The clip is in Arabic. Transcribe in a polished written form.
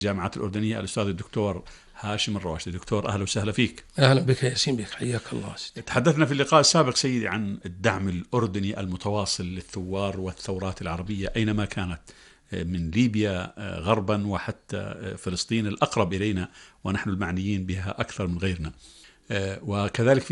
الجامعة الأردنية الأستاذ الدكتور هاشم الرواشدي. دكتور أهلا وسهلا فيك. أهلا بك ياسين، بك حياك الله. تحدثنا في اللقاء السابق سيدي عن الدعم الأردني المتواصل للثوار والثورات العربية أينما كانت، من ليبيا غربا وحتى فلسطين الأقرب إلينا ونحن المعنيين بها أكثر من غيرنا، وكذلك